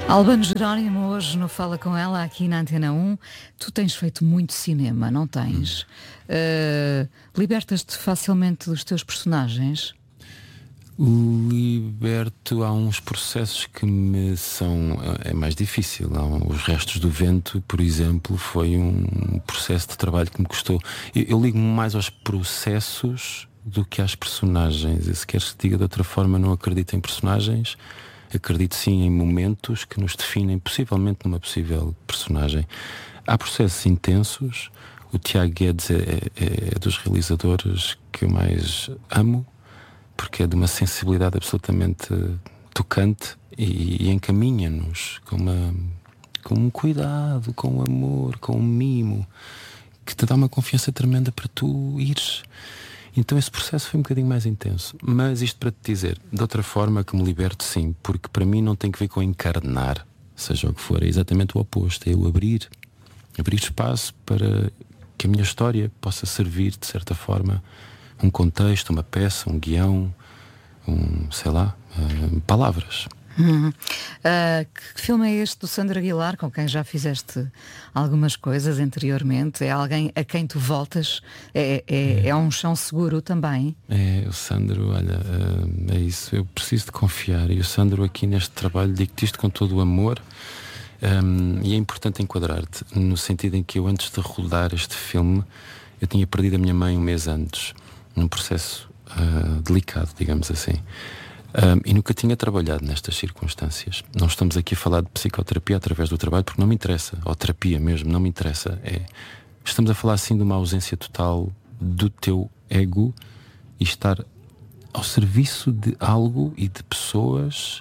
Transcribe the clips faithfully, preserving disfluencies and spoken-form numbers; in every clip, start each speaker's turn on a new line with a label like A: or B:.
A: Albano Jerónimo, hoje no Fala Com Ela, aqui na Antena um. Tu tens feito muito cinema, não tens? Uh, libertas-te facilmente dos teus personagens?
B: Liberto, há uns processos que me são é mais difícil. Há os Restos do Vento, por exemplo, foi um processo de trabalho que me custou. Eu, eu ligo mais aos processos do que às personagens. E se queres que diga de outra forma, não acredito em personagens. Acredito sim em momentos que nos definem, possivelmente numa possível personagem. Há processos intensos. O Tiago Guedes é, é, é dos realizadores que eu mais amo, porque é de uma sensibilidade absolutamente tocante e, e encaminha-nos com, uma, com um cuidado, com um amor, com um mimo, que te dá uma confiança tremenda para tu ires. Então esse processo foi um bocadinho mais intenso. Mas isto para te dizer, de outra forma que me liberto, sim, porque para mim não tem que ver com encarnar, seja o que for, é exatamente o oposto, é eu abrir, abrir espaço para que a minha história possa servir, de certa forma, um contexto, uma peça, um guião, um, sei lá, uh, palavras.
A: Hum. Uh, que filme é este do Sandro Aguilar, com quem já fizeste algumas coisas anteriormente? É alguém a quem tu voltas? É, é, é. é um chão seguro também?
B: É, o Sandro, olha, uh, é isso, eu preciso de confiar. E o Sandro aqui neste trabalho, digo-te isto com todo o amor. Um, e é importante enquadrar-te no sentido em que eu, antes de rodar este filme, eu tinha perdido a minha mãe um mês antes, num processo uh, delicado, digamos assim. Um, e nunca tinha trabalhado nestas circunstâncias. Não estamos aqui a falar de psicoterapia através do trabalho, porque não me interessa, ou terapia mesmo, não me interessa. É, estamos a falar assim de uma ausência total do teu ego e estar ao serviço de algo e de pessoas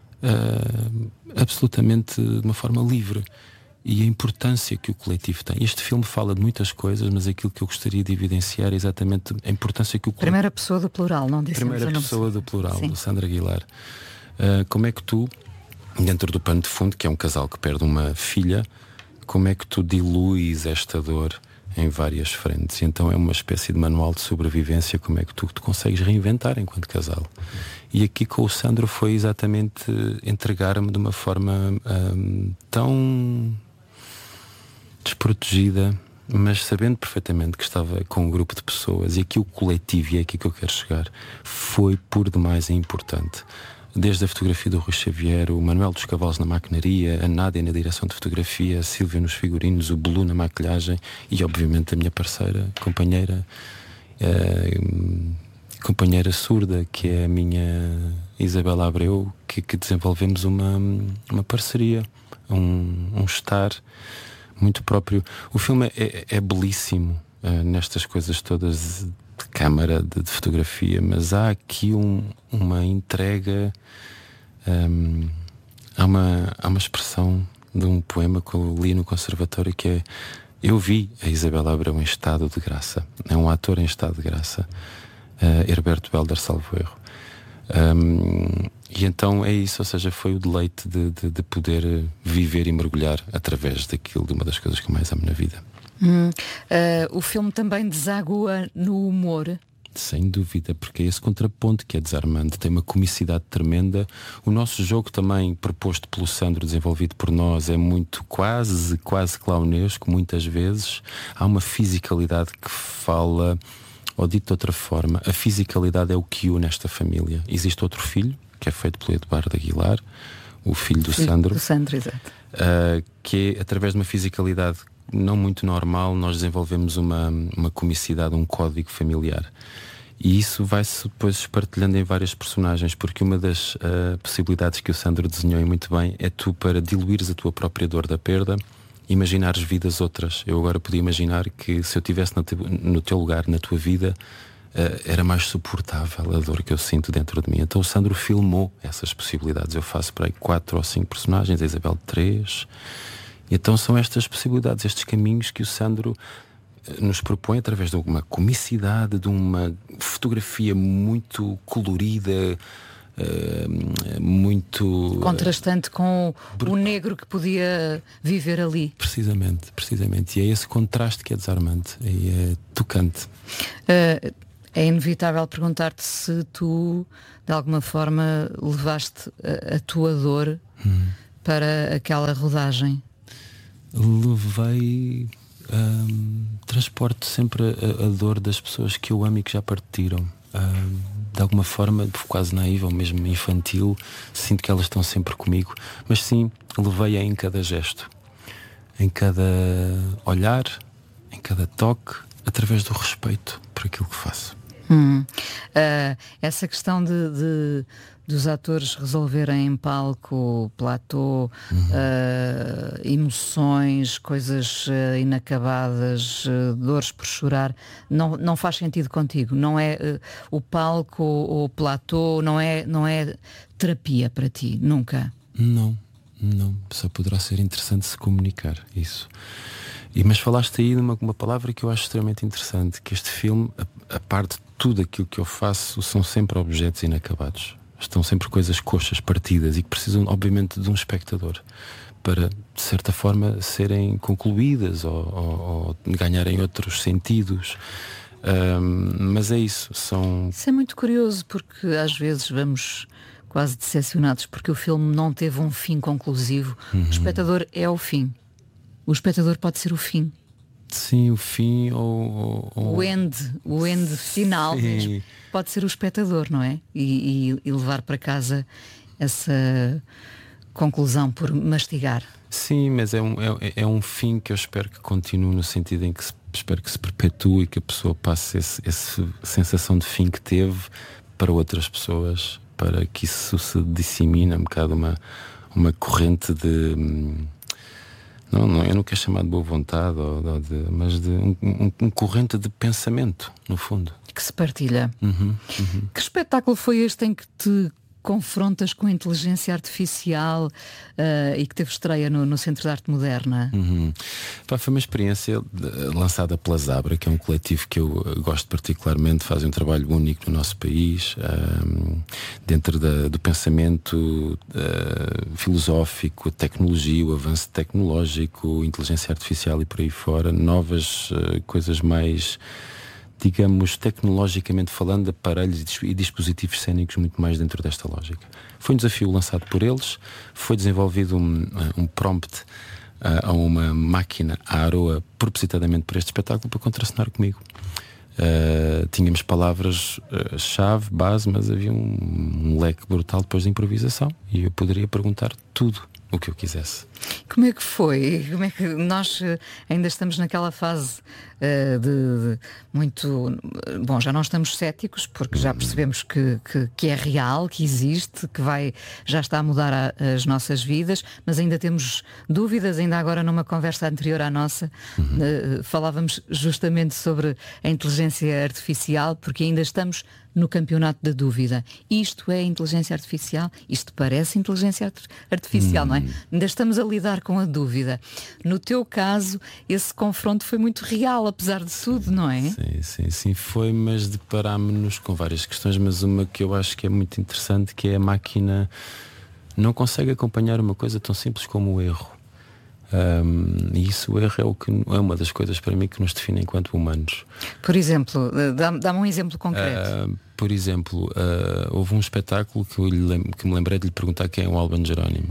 B: uh, absolutamente de uma forma livre. E a importância que o coletivo tem. Este filme fala de muitas coisas, mas aquilo que eu gostaria de evidenciar é exatamente a importância que o coletivo...
A: Primeira pessoa do plural, não dissemos.
B: Primeira pessoa do plural,
A: Sim.
B: do Sandro Aguilar. Uh, como é que tu, dentro do pano de fundo, que é um casal que perde uma filha, como é que tu diluis esta dor em várias frentes? E então é uma espécie de manual de sobrevivência, como é que tu te consegues reinventar enquanto casal. E aqui com o Sandro foi exatamente entregar-me de uma forma um, tão desprotegida, mas sabendo perfeitamente que estava com um grupo de pessoas, e aqui o coletivo, e é aqui que eu quero chegar, foi por demais importante. Desde a fotografia do Rui Xavier, o Manuel dos Cavalos na maquinaria, a Nádia na direção de fotografia, a Sílvia nos figurinos, o Belu na maquilhagem e obviamente a minha parceira, companheira, uh, companheira surda, que é a minha Isabela Abreu, que, que desenvolvemos uma, uma parceria, um, um estar muito próprio. O filme é, é belíssimo uh, nestas coisas todas de câmara, de, de fotografia, mas há aqui um, uma entrega, um, há, uma, há uma expressão de um poema que eu li no conservatório que é: eu vi a Isabela Abreu em estado de graça. É um ator em estado de graça, uh, Herberto Belder, salvo erro. Um, e então é isso, ou seja, foi o deleite de, de, de poder viver e mergulhar através daquilo, de uma das coisas que eu mais amo na vida.
A: Hum, uh, o filme também desagua no humor?
B: Sem dúvida, porque é esse contraponto que é desarmante, tem uma comicidade tremenda. O nosso jogo também, proposto pelo Sandro, desenvolvido por nós, é muito quase, quase clownesco, muitas vezes. Há uma fisicalidade que fala... Ou dito de outra forma, a fisicalidade é o que une esta família. Existe outro filho, que é feito pelo Eduardo Aguilar, o filho do
A: filho
B: Sandro,
A: do Sandro, exato.
B: Uh, que é, através de uma fisicalidade não muito normal, nós desenvolvemos uma, uma comicidade, um código familiar. E isso vai-se depois espartilhando em várias personagens, porque uma das uh, possibilidades que o Sandro desenhou e muito bem é tu, para diluires a tua própria dor da perda, imaginares vidas outras. Eu agora podia imaginar que se eu estivesse no, no teu lugar, na tua vida, uh, era mais suportável a dor que eu sinto dentro de mim. Então o Sandro filmou essas possibilidades. Eu faço para aí quatro ou cinco personagens, a Isabel três. E então são estas possibilidades, estes caminhos que o Sandro uh, nos propõe através de uma comicidade, de uma fotografia muito colorida, Uh, muito
A: contrastante com uh, o negro que podia viver ali.
B: Precisamente, precisamente. E é esse contraste que é desarmante e é tocante.
A: Uh, é inevitável perguntar-te se tu de alguma forma levaste a, a tua dor hum. para aquela rodagem?
B: Levei hum, transporte sempre a, a dor das pessoas que eu amo e que já partiram. Hum, de alguma forma, quase naiva ou mesmo infantil, sinto que elas estão sempre comigo. Mas sim, levei-a em cada gesto, em cada olhar, em cada toque, através do respeito por aquilo que faço.
A: Hum. Uh, essa questão de, de dos atores resolverem em palco, platô, uhum. uh, emoções, coisas uh, inacabadas, uh, dores por chorar, não, não faz sentido contigo. Não é uh, o palco ou o platô, não é, não é terapia para ti, nunca?
B: Não, não. Só poderá ser interessante se comunicar isso. E, mas falaste aí de uma, uma palavra que eu acho extremamente interessante, que este filme, a, a parte de tudo aquilo que eu faço, são sempre objetos inacabados. Estão sempre coisas coxas, partidas, e que precisam, obviamente, de um espectador para, de certa forma, serem concluídas ou, ou, ou ganharem outros sentidos. Um, mas é isso, são...
A: Isso é muito curioso, porque às vezes vamos quase decepcionados porque o filme não teve um fim conclusivo. Uhum. O espectador é o fim. O espectador pode ser o fim.
B: Sim, o fim ou... ou...
A: O end, o end final mesmo, pode ser o espectador, não é? E, e, e levar para casa essa conclusão por mastigar.
B: Sim, mas é um, é, é um fim que eu espero que continue, no sentido em que se, espero que se perpetue e que a pessoa passe esse, essa sensação de fim que teve para outras pessoas, para que isso se dissemine um bocado uma, uma corrente de... Não, não, eu não quero chamar de boa vontade, ou, ou de, mas de um, um, um corrente de pensamento, no fundo.
A: Que se partilha.
B: Uhum, uhum.
A: Que espetáculo foi este em que te confrontas com a inteligência artificial uh, e que teve estreia no, no Centro de Arte Moderna?
B: Uhum. Pá, foi uma experiência lançada pela Zabra, que é um coletivo que eu gosto particularmente, fazem um trabalho único no nosso país, um, dentro da, do pensamento uh, filosófico, a tecnologia, o avanço tecnológico, inteligência artificial e por aí fora, novas uh, coisas mais, digamos, tecnologicamente falando, aparelhos e dispositivos cênicos muito mais dentro desta lógica. Foi um desafio lançado por eles, foi desenvolvido um, um prompt uh, a uma máquina, a Aroa, propositadamente para este espetáculo, para contracenar comigo. Uh, tínhamos palavras-chave, uh, base, mas havia um, um leque brutal depois de improvisação e eu poderia perguntar tudo o que eu quisesse.
A: Como é que foi? Como é que nós uh, ainda estamos naquela fase uh, de, de muito... Bom, já não estamos céticos, porque já percebemos que, que, que é real, que existe, que vai, já está a mudar a, as nossas vidas, mas ainda temos dúvidas. Ainda agora numa conversa anterior à nossa, uhum. uh, falávamos justamente sobre a inteligência artificial, porque ainda estamos no campeonato da dúvida. Isto é inteligência artificial? Isto parece inteligência artificial, hum. não é? Ainda estamos a lidar com a dúvida. No teu caso, esse confronto foi muito real, apesar de tudo, não é?
B: Sim, sim, sim, foi, mas deparámos-nos com várias questões, mas uma que eu acho que é muito interessante, que é a máquina não consegue acompanhar uma coisa tão simples como o erro. Um, e isso, o erro é, o que, é uma das coisas para mim que nos define enquanto humanos.
A: Por exemplo, dá-me, dá-me um exemplo concreto.
B: Uh, por exemplo, uh, houve um espetáculo que, eu lhe, que me lembrei de lhe perguntar quem é o Alban Jerónimo.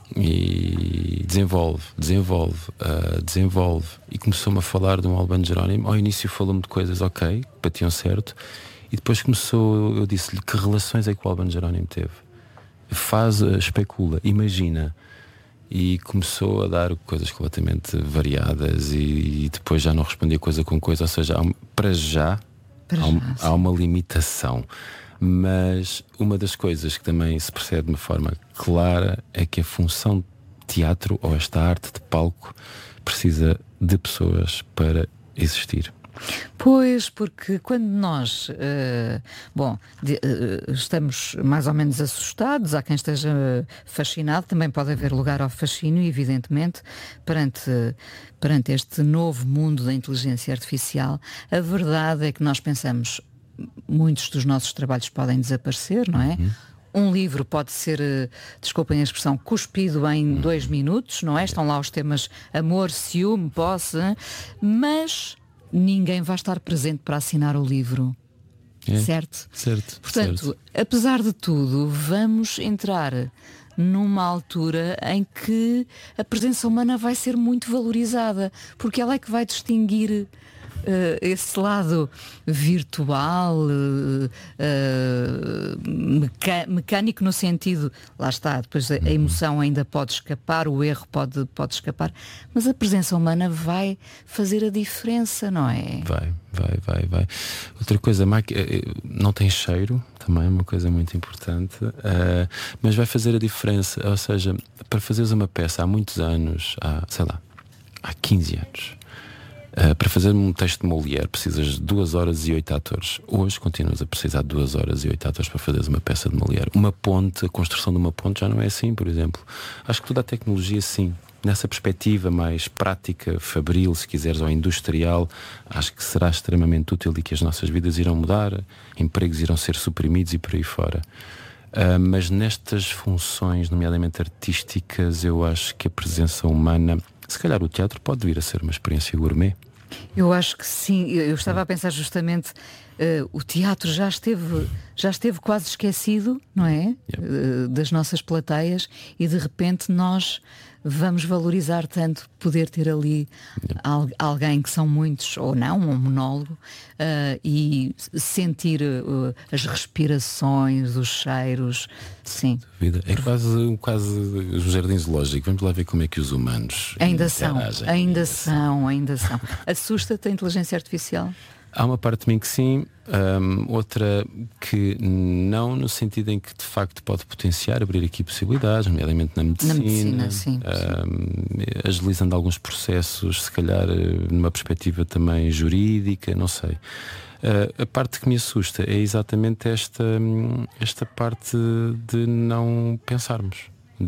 B: E desenvolve, desenvolve, uh, desenvolve. E começou-me a falar de um Alban Jerónimo. Ao início falou-me de coisas ok, batiam certo. E depois começou, eu disse-lhe que relações é que o Alban Jerónimo teve. Faz, especula, imagina. E começou a dar coisas completamente variadas e, e depois já não respondia coisa com coisa. Ou seja, há, para já,
A: para
B: há,
A: já
B: há uma limitação. Mas uma das coisas que também se percebe de uma forma clara é que a função de teatro, ou esta arte de palco, precisa de pessoas para existir.
A: Pois, porque quando nós uh, bom, de, uh, estamos mais ou menos assustados, há quem esteja fascinado, também pode haver lugar ao fascínio, evidentemente, perante, perante este novo mundo da inteligência artificial. A verdade é que nós pensamos, muitos dos nossos trabalhos podem desaparecer, não é? Uhum. Um livro pode ser, desculpem a expressão, cuspido em dois minutos, não é? Estão lá os temas amor, ciúme, posse, mas ninguém vai estar presente para assinar o livro. É, certo?
B: Certo.
A: Portanto,
B: certo.
A: apesar de tudo, vamos entrar numa altura em que a presença humana vai ser muito valorizada, porque ela é que vai distinguir Uh, esse lado virtual, uh, uh, meca- mecânico no sentido, lá está, depois a, a emoção ainda pode escapar, o erro pode, pode escapar, mas a presença humana vai fazer a diferença, não é?
B: Vai, vai, vai, vai. Outra coisa, não tem cheiro, também é uma coisa muito importante, uh, mas vai fazer a diferença, ou seja, para fazeres uma peça há muitos anos, há, sei lá, há quinze anos, Uh, para fazer um texto de Molière precisas de duas horas e oito atores. Hoje continuas a precisar de duas horas e oito atores para fazeres uma peça de Molière. Uma ponte, a construção de uma ponte já não é assim, por exemplo. Acho que toda a tecnologia, sim, nessa perspectiva mais prática, fabril, se quiseres, ou industrial, acho que será extremamente útil e que as nossas vidas irão mudar, empregos irão ser suprimidos e por aí fora. Uh, mas nestas funções, nomeadamente artísticas, eu acho que a presença humana, se calhar o teatro pode vir a ser uma experiência gourmet.
A: Eu acho que sim. Eu estava a pensar justamente, uh, o teatro já esteve, já esteve quase esquecido, não é? Uh, das nossas plateias, e de repente nós vamos valorizar tanto poder ter ali al- alguém que são muitos, ou não, um monólogo, uh, e sentir uh, as respirações, os cheiros, sim.
B: Vida. É quase, quase um jardim zoológico. Vamos lá ver como é que os humanos
A: ainda são,
B: interagem.
A: ainda são, ainda são. Assusta-te a inteligência artificial?
B: Há uma parte de mim que sim, um, outra que não, no sentido em que de facto pode potenciar, abrir aqui possibilidades, nomeadamente na medicina,
A: na medicina sim,
B: um, agilizando alguns processos, se calhar numa perspectiva também jurídica, não sei. Uh, a parte que me assusta é exatamente esta, esta parte de não pensarmos,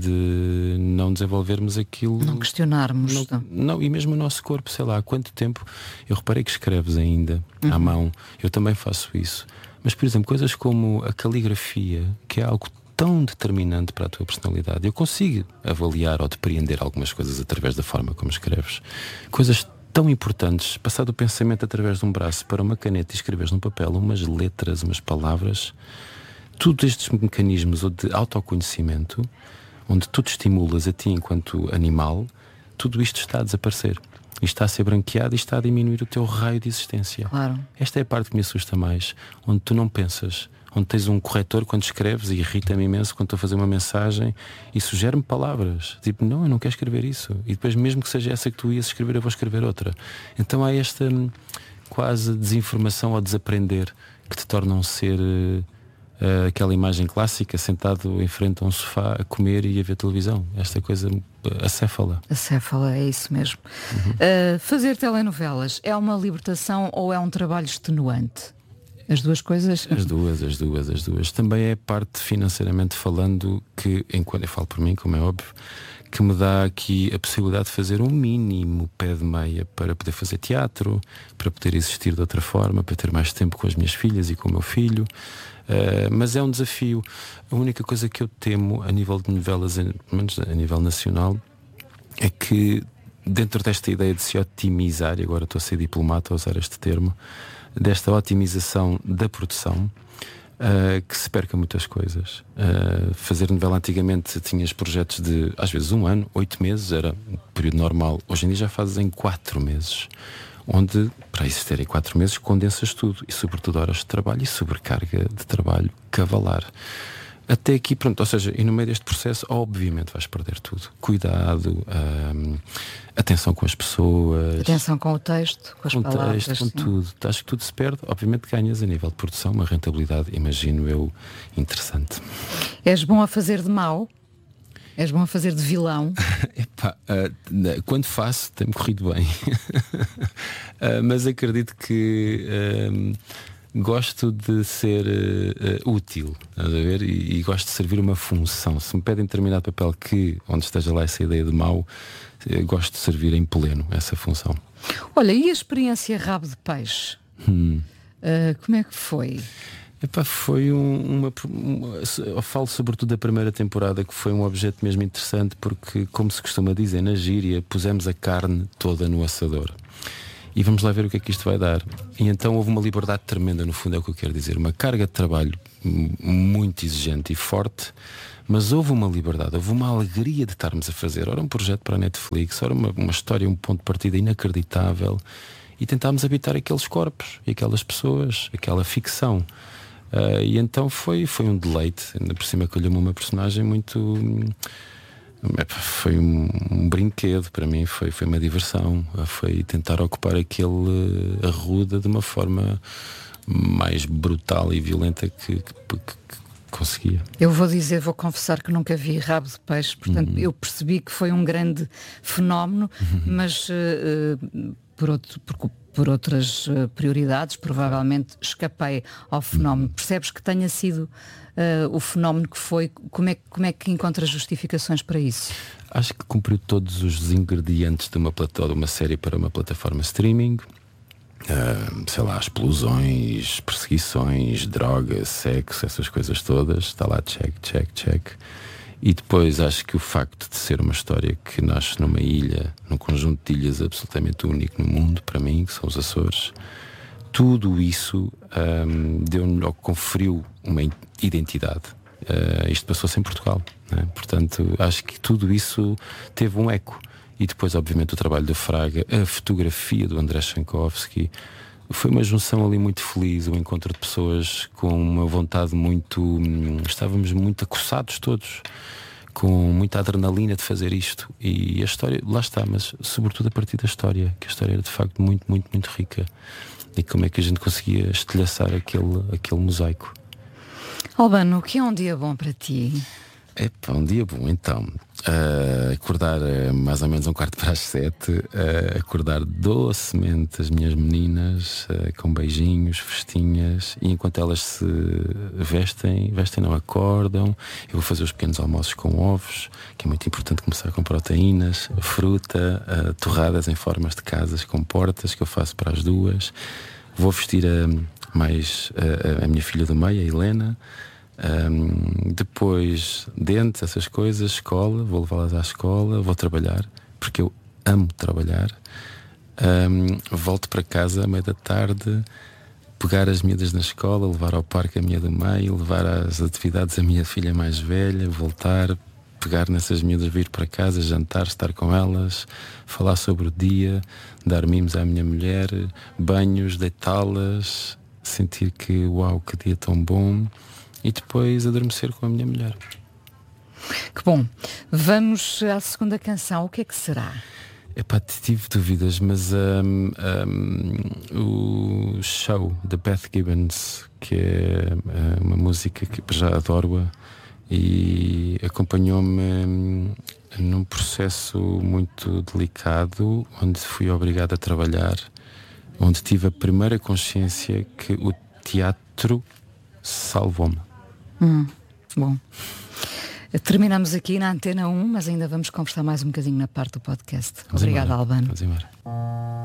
B: de não desenvolvermos aquilo,
A: não questionarmos,
B: não, não, e mesmo o nosso corpo, sei lá, há quanto tempo eu reparei que escreves ainda uhum. à mão, eu também faço isso, mas por exemplo, coisas como a caligrafia, que é algo tão determinante para a tua personalidade, eu consigo avaliar ou depreender algumas coisas através da forma como escreves, coisas tão importantes, passar do pensamento através de um braço para uma caneta e escreveres num papel umas letras, umas palavras, todos estes mecanismos de autoconhecimento, onde tu te estimulas a ti enquanto animal, tudo isto está a desaparecer. E está a ser branqueado e está a diminuir o teu raio de existência.
A: Claro.
B: Esta é a parte que me assusta mais, onde tu não pensas, onde tens um corretor quando escreves, e irrita-me imenso quando estou a fazer uma mensagem e sugere-me palavras. Tipo, não, eu não quero escrever isso. E depois, mesmo que seja essa que tu ias escrever, eu vou escrever outra. Então há esta hum, quase desinformação ou desaprender que te torna um ser... Uh, Uh, aquela imagem clássica, sentado em frente a um sofá a comer e a ver televisão. Esta coisa acéfala.
A: Acéfala, é isso mesmo. Uhum. Uh, fazer telenovelas é uma libertação ou é um trabalho extenuante? As duas coisas?
B: As duas, as duas, as duas. Também é parte, financeiramente falando, que, enquanto eu falo por mim, como é óbvio, que me dá aqui a possibilidade de fazer um mínimo pé de meia para poder fazer teatro, para poder existir de outra forma, para ter mais tempo com as minhas filhas e com o meu filho. Uh, mas é um desafio. A única coisa que eu temo a nível de novelas, pelo menos a nível nacional, é que dentro desta ideia de se otimizar, e agora estou a ser diplomata a usar este termo, desta otimização da produção, uh, que se perca muitas coisas. Uh, fazer novela antigamente tinhas projetos de às vezes um ano, oito meses, era um período normal. Hoje em dia já fazes em quatro meses. Onde, para existir em quatro meses, condensas tudo, e sobretudo horas de trabalho e sobrecarga de trabalho cavalar. Até aqui, pronto, ou seja, e no meio deste processo, obviamente vais perder tudo. Cuidado, hum, atenção com as pessoas.
A: Atenção com o texto, com as
B: com
A: palavras.
B: Texto, com
A: sim.
B: tudo. Acho que tudo se perde. Obviamente ganhas a nível de produção uma rentabilidade, imagino eu, interessante.
A: És bom a fazer de mau? És bom a fazer de vilão?
B: Epá, uh, quando faço tem-me corrido bem. uh, Mas acredito que uh, gosto de ser uh, uh, útil, estás a ver? E, e gosto de servir uma função. Se me pedem determinado papel que, onde esteja lá essa ideia de mau, uh, gosto de servir em pleno essa função.
A: Olha, e a experiência Rabo de Peixe?
B: Hum.
A: Uh, como é que foi?
B: Epá, foi um, uma, uma eu falo sobretudo da primeira temporada, que foi um objeto mesmo interessante, porque, como se costuma dizer na gíria, pusemos a carne toda no assador e vamos lá ver o que é que isto vai dar. E então houve uma liberdade tremenda, no fundo é o que eu quero dizer, uma carga de trabalho muito exigente e forte, mas houve uma liberdade, houve uma alegria de estarmos a fazer. Ora um projeto para a Netflix, ora uma, uma história, um ponto de partida inacreditável, e tentámos habitar aqueles corpos e aquelas pessoas, aquela ficção. Uh, e então foi, foi um deleite. Ainda por cima colheu-me uma personagem muito... Foi um, um brinquedo para mim, foi, foi uma diversão. Foi tentar ocupar aquele arruda de uma forma mais brutal e violenta que, que, que, que conseguia.
A: Eu vou dizer, vou confessar que nunca vi Rabo de Peixe, portanto uhum. eu percebi que foi um grande fenómeno, uhum. mas uh, por, outro, por, por outras uh, prioridades provavelmente escapei ao fenómeno. Uhum. Percebes que tenha sido Uh, o fenómeno que foi? Como é, como é que encontras justificações para isso?
B: Acho que cumpriu todos os ingredientes de uma, plata, de uma série para uma plataforma streaming. Uh, sei lá, explosões, perseguições, drogas, sexo, essas coisas todas. Está lá, check, check, check. E depois acho que o facto de ser uma história que nasce numa ilha, num conjunto de ilhas absolutamente único no mundo, para mim, que são os Açores, tudo isso um, deu-me, conferiu uma identidade. Uh, isto passou-se em Portugal, né? Portanto, acho que tudo isso teve um eco. E depois, obviamente, o trabalho do Fraga, a fotografia do André Chankowski, foi uma junção ali muito feliz, um encontro de pessoas com uma vontade muito... Hum, estávamos muito acossados todos, com muita adrenalina de fazer isto. E a história, lá está, mas sobretudo a partir da história, que a história era de facto muito, muito, muito rica. E como é que a gente conseguia estilhaçar aquele, aquele mosaico.
A: Albano, o que é um dia bom para ti?
B: É pá, um dia bom, então. Uh, acordar uh, mais ou menos um quarto para as sete, uh, acordar docemente as minhas meninas, uh, com beijinhos, festinhas, e enquanto elas se vestem, vestem não acordam, eu vou fazer os pequenos almoços com ovos, que é muito importante começar com proteínas, fruta, uh, torradas em formas de casas com portas, que eu faço para as duas. Vou vestir a, mais a, a minha filha do meio, a Helena. Um, depois dentes, essas coisas, escola, vou levá-las à escola, vou trabalhar, porque eu amo trabalhar. Um, volto para casa à meia da tarde, pegar as miúdas na escola, levar ao parque a minha do meio, levar às atividades a minha filha mais velha, voltar, pegar nessas miúdas, vir para casa, jantar, estar com elas, falar sobre o dia, dar mimos à minha mulher, banhos, deitá-las, sentir que uau, que dia tão bom. E depois adormecer com a minha mulher.
A: Que bom. Vamos à segunda canção. O que é que será?
B: Epá, tive dúvidas, mas um, um, o Show de Beth Gibbons, que é uma música que já adoro-a e acompanhou-me num processo muito delicado, onde fui obrigado a trabalhar, onde tive a primeira consciência que o teatro salvou-me.
A: Hum, bom. Terminamos aqui na Antena um, mas ainda vamos conversar mais um bocadinho na parte do podcast. Obrigada, Albano.
B: Vamos embora.